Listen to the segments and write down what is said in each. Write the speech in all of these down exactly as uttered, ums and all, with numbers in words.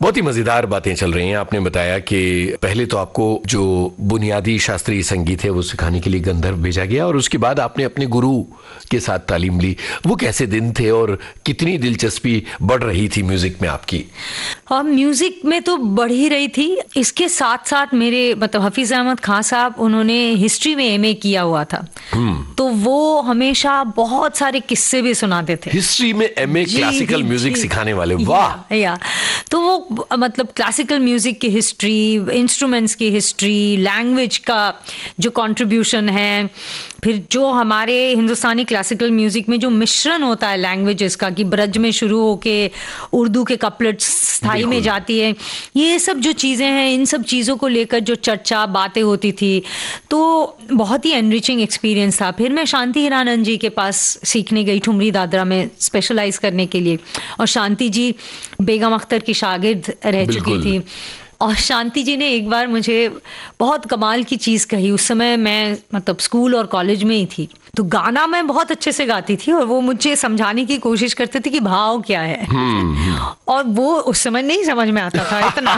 बहुत ही मजेदार बातें चल रही हैं। आपने बताया कि पहले तो आपको जो बुनियादी शास्त्रीय संगीत है वो सिखाने के लिए गंधर्व भेजा गया और उसके बाद आपने अपने गुरु के साथ तालीम ली। वो कैसे दिन थे और कितनी दिलचस्पी बढ़ रही थी म्यूजिक में आपकी? हाँ, म्यूजिक में तो बढ़ ही रही थी। इसके साथ साथ मेरे मतलब हफीज अहमद खान साहब, उन्होंने हिस्ट्री में एमए किया हुआ था, तो वो हमेशा बहुत सारे किस्से भी सुनाते थे। हिस्ट्री में एमए क्लासिकल म्यूजिक सिखाने वाले, वाह। या, या तो वो मतलब क्लासिकल म्यूजिक की हिस्ट्री, इंस्ट्रूमेंट्स की हिस्ट्री, लैंग्वेज का जो कंट्रीब्यूशन है, फिर जो हमारे हिंदुस्तानी क्लासिकल म्यूजिक में जो मिश्रण होता है लैंग्वेजेस का, कि ब्रज में शुरू होके उर्दू के कपलेट्स स्थाई में जाती है, ये सब जो चीज़ें हैं, इन सब चीज़ों को लेकर जो चर्चा बातें होती थी, तो बहुत ही एनरिचिंग एक्सपीरियंस था। फिर मैं शांति हीरानंद जी के पास सीखने गई ठुमरी दादरा में स्पेशलाइज करने के लिए, और शांति जी बेगम अख्तर की शागिर्द रह चुकी थी। और शांति जी ने एक बार मुझे बहुत कमाल की चीज़ कही। उस समय मैं मतलब स्कूल और कॉलेज में ही थी, तो गाना मैं बहुत अच्छे से गाती थी और वो मुझे समझाने की कोशिश करते थे कि भाव क्या है, और वो उस समय नहीं समझ में आता था इतना।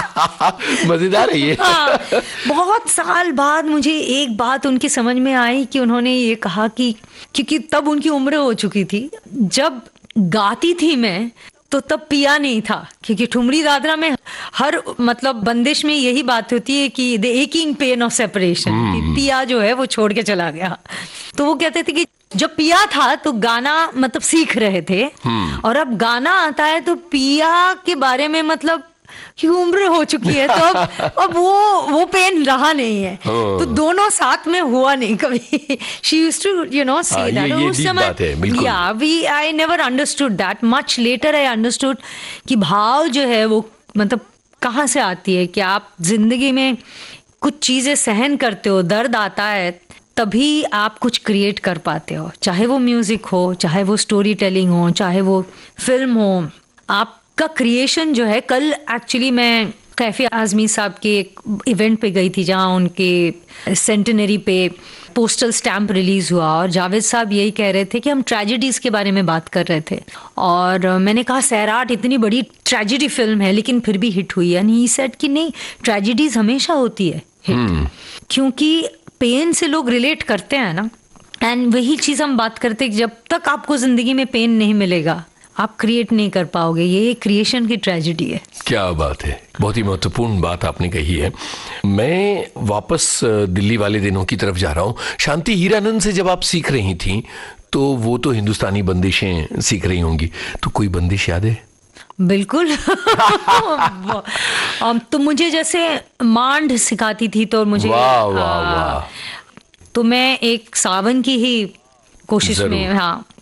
मजेदार है ये। हाँ, बहुत साल बाद मुझे एक बात उनकी समझ में आई कि उन्होंने ये कहा कि क्योंकि तब उनकी उम्र हो चुकी थी, जब गाती थी मैं तो तब पिया नहीं था, क्योंकि ठुमरी दादरा में हर मतलब बंदिश में यही बात होती है कि the aching pain of separation, कि पिया जो है वो छोड़ के चला गया। तो वो कहते थे कि जब पिया था तो गाना मतलब सीख रहे थे, और अब गाना आता है तो पिया के बारे में मतलब कि उम्र हो चुकी है, तो अब अब वो वो पेन रहा नहीं है, तो दोनों साथ में हुआ नहीं कभी। She used to, you know, say हाँ, that. ये, ये उस समय, yeah, we, I never understood that. Much later I understood कि भाव जो है वो मतलब कहाँ से आती है, कि आप जिंदगी में कुछ चीजें सहन करते हो, दर्द आता है, तभी आप कुछ क्रिएट कर पाते हो, चाहे वो म्यूजिक हो, चाहे वो स्टोरी टेलिंग हो, चाहे वो फिल्म हो। आप का क्रिएशन जो है, कल एक्चुअली मैं कैफी आजमी साहब के एक इवेंट पे गई थी जहां उनके सेंटेनरी पे पोस्टल स्टैम्प रिलीज हुआ, और जावेद साहब यही कह रहे थे कि हम ट्रेजेडीज के बारे में बात कर रहे थे, और मैंने कहा सैराट इतनी बड़ी ट्रेजेडी फिल्म है लेकिन फिर भी हिट हुई है। एंड ही सेड कि नहीं, ट्रेजेडीज हमेशा होती है हिट, hmm. क्योंकि पेन से लोग रिलेट करते हैं ना। एंड वही चीज हम बात करते हैं, जब तक आपको जिंदगी में पेन नहीं मिलेगा आप क्रिएट नहीं कर पाओगे। ये क्रिएशन की ट्रेजेडी है। क्या बात है, बहुत ही महत्वपूर्ण बात आपने कही है। मैं वापस दिल्ली वाले दिनों की तरफ जा रहा हूँ। शांति हीरानंद से जब आप सीख रही थी तो वो तो हिंदुस्तानी बंदिशें सीख रही होंगी, तो कोई बंदिश याद है? बिल्कुल। तो मुझे जैसे मांड सिखाती थी, तो मुझे वाह, वाह, वाह। तो मैं एक सावन की ही कोशिश में, हाँ,